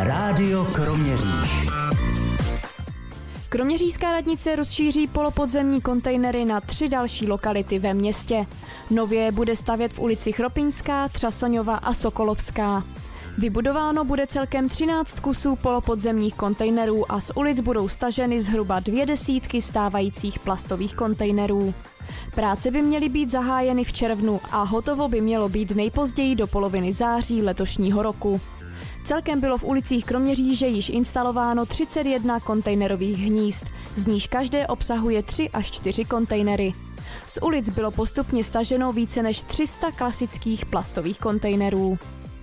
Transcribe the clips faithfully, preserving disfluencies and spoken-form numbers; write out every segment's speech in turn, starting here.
Rádio Kroměříž. Kroměřížská radnice rozšíří polopodzemní kontejnery na tři další lokality ve městě. Nově je bude stavět v ulici Chropiňská, Třasoňova a Sokolovská. Vybudováno bude celkem třináct kusů polopodzemních kontejnerů a z ulic budou staženy zhruba dvě desítky stávajících plastových kontejnerů. Práce by měly být zahájeny v červnu a hotovo by mělo být nejpozději do poloviny září letošního roku. Celkem bylo v ulicích Kroměříže již instalováno třicet jedna kontejnerových hnízd, z níž každé obsahuje tři až čtyři kontejnery. Z ulic bylo postupně staženo více než tři sta klasických plastových kontejnerů.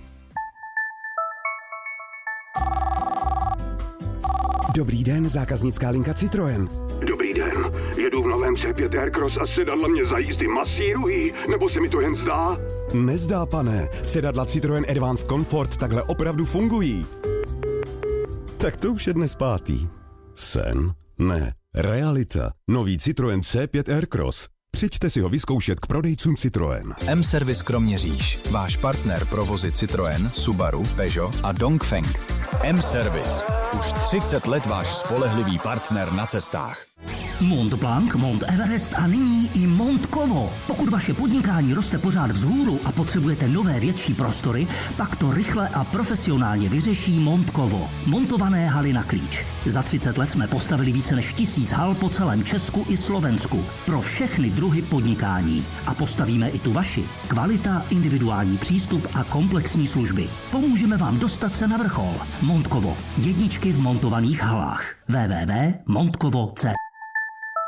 Dobrý den, zákaznická linka Citroën. Dobrý den, jedu v novém C pět Aircross a sedadla mě za jízdy masírují, nebo se mi to jen zdá? Nezdá, pane, sedadla Citroën Advanced Comfort takhle opravdu fungují. Tak to už je dnes pátý. Sen? Ne, realita. Nový Citroën C pět Aircross. Přijďte si ho vyzkoušet k prodejcům Citroën. M-Service Kroměříž, váš partner pro vozy Citroën, Subaru, Peugeot a Dongfeng. M-Service, už třicet let váš spolehlivý partner na cestách. Mont Blanc, Mont Everest a nyní i Mont Kovo. Pokud vaše podnikání roste pořád vzhůru a potřebujete nové větší prostory, pak to rychle a profesionálně vyřeší Mont Kovo. Montované haly na klíč. Za třicet let jsme postavili více než tisíc hal po celém Česku i Slovensku. Pro všechny druhy podnikání. A postavíme i tu vaši. Kvalita, individuální přístup a komplexní služby. Pomůžeme vám dostat se na vrchol. Mont Kovo. Jedničky v montovaných halách. w w w tečka montkovo tečka c